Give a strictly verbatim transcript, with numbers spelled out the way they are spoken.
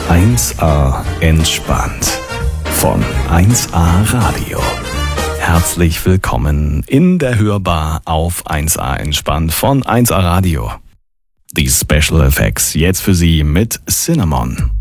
eins A entspannt von eins A Radio. Herzlich willkommen in der Hörbar auf eins A entspannt von eins A Radio. Die Special Effects jetzt für Sie mit Cinnamon.